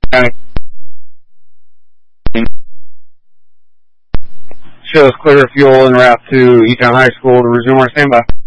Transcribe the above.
Shows clear fuel en route to Eaton High School to resume our standby.